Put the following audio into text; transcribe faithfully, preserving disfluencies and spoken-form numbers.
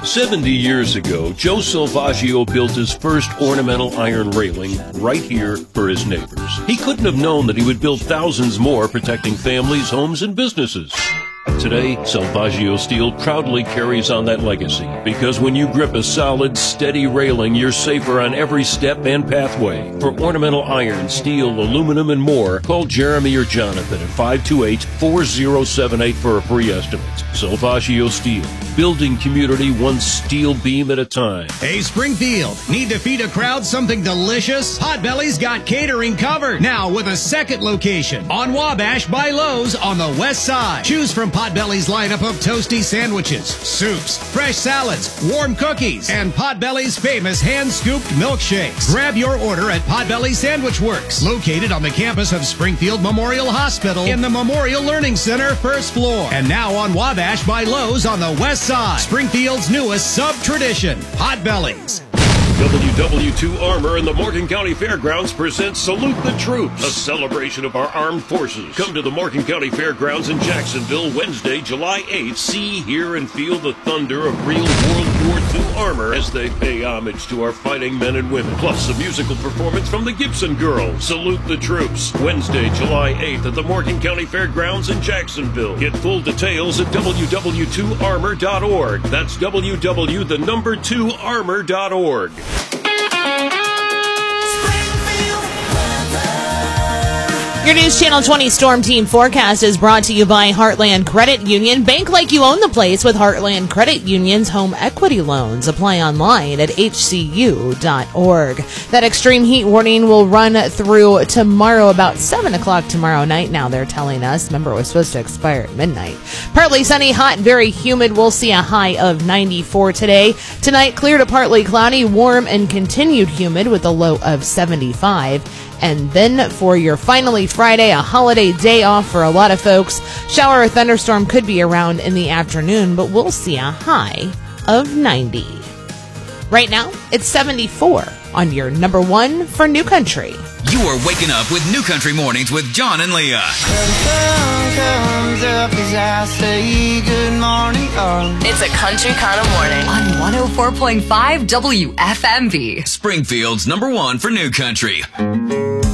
seventy years ago, Joe Salvaggio built his first ornamental iron railing right here for his neighbors. He couldn't have known that he would build thousands more protecting families, homes, and businesses. Today, Salvaggio Steel proudly carries on that legacy because when you grip a solid, steady railing, you're safer on every step and pathway. For ornamental iron, steel, aluminum, and more, call Jeremy or Jonathan at five two eight, four zero seven eight for a free estimate. Salvaggio Steel, building community one steel beam at a time. Hey, Springfield, need to feed a crowd something delicious? Potbelly's got catering covered. Now with a second location on Wabash by Lowe's on the west side. Choose from Potbelly's lineup of toasty sandwiches, soups, fresh salads, warm cookies, and Potbelly's famous hand-scooped milkshakes. Grab your order at Potbelly Sandwich Works, located on the campus of Springfield Memorial Hospital in the Memorial Learning Center, first floor. And now on Wabash by Lowe's on the west side. Springfield's newest sub-tradition, Potbelly's. W W two Armor and the Morgan County Fairgrounds presents Salute the Troops, a celebration of our armed forces. Come to the Morgan County Fairgrounds in Jacksonville Wednesday, July eighth. See, hear, and feel the thunder of real World War two armor as they pay homage to our fighting men and women. Plus a musical performance from the Gibson Girls. Salute the Troops, Wednesday, July eighth at the Morgan County Fairgrounds in Jacksonville. Get full details at W W two armor dot org. That's W W, the number two, armor dot org. Your News Channel twenty Storm Team forecast is brought to you by Heartland Credit Union. Bank like you own the place with Heartland Credit Union's home equity loans. Apply online at H C U dot org. That extreme heat warning will run through tomorrow about seven o'clock tomorrow night. Now they're telling us. Remember, it was supposed to expire at midnight. Partly sunny, hot, and very humid. We'll see a high of ninety-four today. Tonight, clear to partly cloudy, warm, and continued humid with a low of seventy-five. And then for your finally Friday, a holiday day off for a lot of folks. Shower or thunderstorm could be around in the afternoon, but we'll see a high of ninety. Right now, it's seventy-four on your number one for New Country. You are waking up with New Country Mornings with John and Leah. Comes up as I say good morning, oh. It's a country kind of morning on one oh four point five W F M V. Springfield's number one for New Country.